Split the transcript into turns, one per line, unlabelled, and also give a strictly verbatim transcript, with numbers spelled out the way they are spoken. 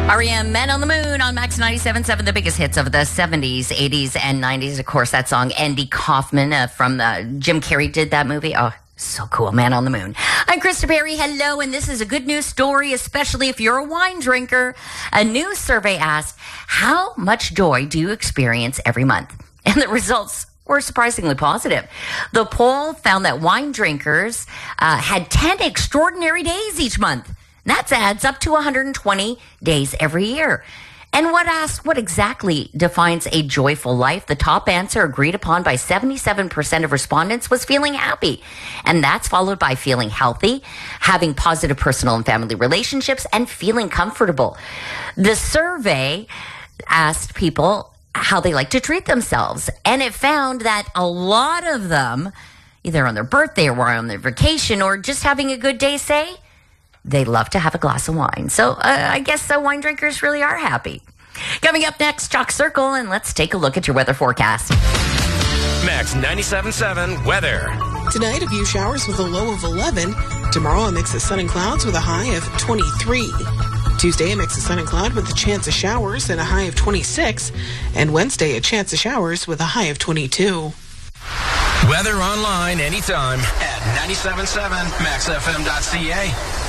R E M, Men on the Moon on Max ninety-seven point seven, the biggest hits of the seventies, eighties, and nineties. Of course, that song, Andy Kaufman uh, from the, Jim Carrey did that movie. Oh, so cool, Man on the Moon. I'm Krista Perry. Hello, and this is a good news story, especially if you're a wine drinker. A new survey asked, how much joy do you experience every month? And the results were surprisingly positive. The poll found that wine drinkers uh, had ten extraordinary days each month. That adds up to one hundred twenty days every year. And what asked what exactly defines a joyful life? The top answer agreed upon by seventy-seven percent of respondents was feeling happy. And that's followed by feeling healthy, having positive personal and family relationships, and feeling comfortable. The survey asked people how they like to treat themselves. And it found that a lot of them, either on their birthday or on their vacation or just having a good day, say they love to have a glass of wine. So uh, I guess the wine drinkers really are happy. Coming up next, Chalk Circle, and let's take a look at your weather forecast.
Max ninety-seven point seven weather.
Tonight, a few showers with a low of eleven. Tomorrow, a mix of sun and clouds with a high of twenty-three. Tuesday, a mix of sun and cloud with a chance of showers and a high of twenty-six. And Wednesday, a chance of showers with a high of twenty-two.
Weather online anytime at ninety-seven point seven max f m dot c a.